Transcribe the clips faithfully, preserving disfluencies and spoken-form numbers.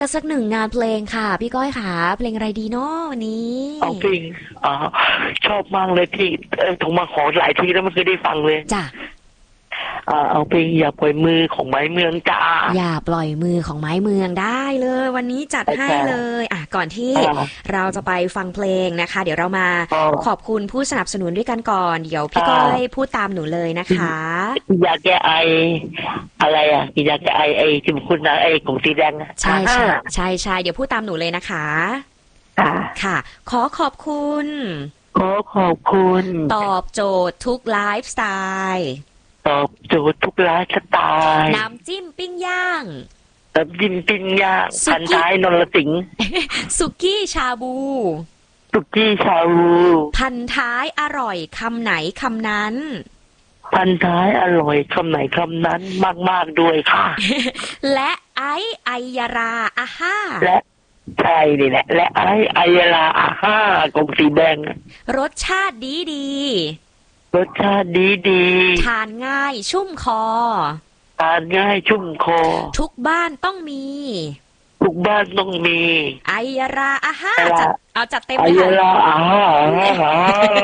สักหนึ่งงานเพลงค่ะพี่ก้อยค่ะเพลงอะไรดีเนาะวันนี้เอาเพลงอ่าชอบมากเลยพี่เออโทรมาขอหลายทีแล้วไม่เคยได้ฟังเลยจ้ะอ่าเอาเพลงอย่าปล่อยมือของไม้เมืองจ้าอย่าปล่อยมือของไม้เมืองได้เลยวันนี้จัดให้เลยอ่ะก่อนที่เราจะไปฟังเพลงนะคะเดี๋ยวเรามาขอบคุณผู้สนับสนุนด้วยกันก่อนเดี๋ยวพี่ก้อยพูดตามหนูเลยนะคะอยากแก้ไออะไรอ่ะอยากแก้ไอไอที่คุณนะไอของสีแดงใช่ใช่ใช่ใช่เดี๋ยวพูดตามหนูเลยนะคะค่ะค่ะขอขอบคุณขอขอบคุณตอบโจทย์ทุกไลฟ์สไตล์ตอบโจทย์ทุกไลฟ์สไตล์น้ำจิ้มปิ้งย่างน้ำจิ้มปิ้งย่างพันท้ายนรสิงห์สุกี้ชาบูสุกี้ชาบูพันท้ายอร่อยคำไหนคำนั้นพันท้ายอร่อยคำไหนคำนั้นมากๆด้วยค่ะและไอไอยาราอาฮ่าและใช่นี่แหละและไอไอยาราอาฮ่ากงสีแดงรสชาติดีดีรสชาติดีดีทานง่ายชุ่มคอทานง่ายชุ่มคอทุกบ้านต้องมีทุกบ้านต้องมีไอยาราอาฮ่าจัดเอาจัดเต็มเลยค่ะไอยาราอาฮ่า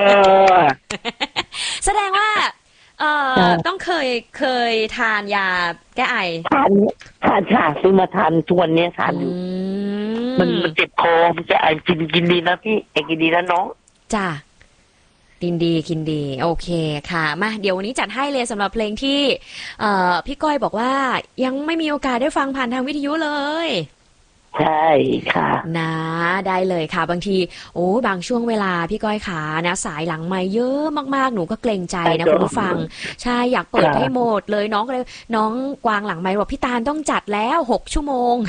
แสดงว่าเอ่อต้องเคยเคยทานยาแก้ไอทานทานค่ะซื้อมาทานทุกวันนี้ทานอยู่มันมันเจ็บคอมันจะไอกินกินดีนะพี่ไอกินดีนะน้องจ้ะกินดีกินดีโอเคค่ะมาเดี๋ยววันนี้จัดให้เลยสำหรับเพลงที่เอ่อพี่ก้อยบอกว่ายังไม่มีโอกาสได้ฟังผ่านทางวิทยุเลยใช่ค่ะนะได้เลยค่ะบางทีโอ้บางช่วงเวลาพี่ก้อยขานะสายหลังไมค์เยอะมากๆหนูก็เกรงใจนะคุณผู้ฟังใช่อยากเปิดให้หมดเลยน้องเลยน้องกวางหลังไมค์บอกพี่ตาลต้องจัดแล้วหกชั่วโมง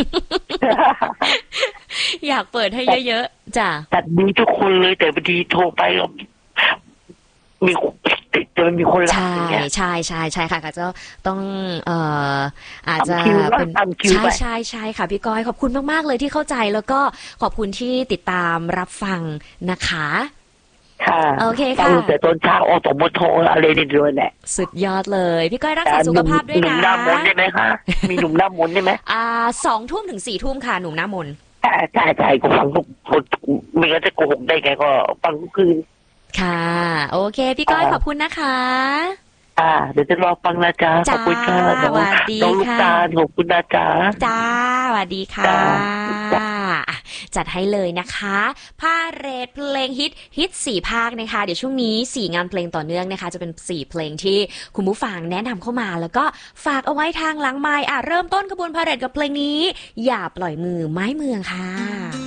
อยากเปิดให้เยอะๆจ้ะจัดดีทุกคนเลยแต่บางทีโทรไปแล้วมีเจอมีคนรับอย่างเงี้ยใช่ใช่ใช่ค่ะก็จะต้องเอ่ออาจจะเป็นใช่ใช่ใช่ค่ะพี่ก้อยขอบคุณมากๆเลยที่เข้าใจแล้วก็ขอบคุณที่ติดตามรับฟังนะคะค่ะโอเคค่ะแต่ตอนเช้าอสมทอะไรนี่ด้วยแหละสุดยอดเลยพี่ก้อยรักษาสุขภาพด้วยนะหนุ่มหน้ามนได้ไหมคะมีหนุ่มหน้ามนได้ไหมอ่าสองทุ่มถึงสี่ทุ่มค่ะหนุ่มหน้ามนใช่ใช่ใช่ก็ฟังทุกคนไม่งั้นจะโกหกได้ไงก็ฟังทุกคืนค่ะโอเคพี่ก้อยขอบคุณนะคะอ่าเดี๋ยวจะรอฟังนะจ๊ะขอบคุณค่ะสวัสดีค่ะขอบคุณนะจ๊ะจ้าสวัสดีค่ะจัดให้เลยนะคะพาเรทเพลงฮิตฮิตสี่ภาคนะคะเดี๋ยวช่วงนี้สี่งานเพลงต่อเนื่องนะคะจะเป็นสี่เพลงที่คุณผู้ฟังแนะนำเข้ามาแล้วก็ฝากเอาไว้ทางหลังไมค์อ่ะเริ่มต้นขบวนพาเรทกับเพลงนี้อย่าปล่อยมือไม้เมืองค่ะ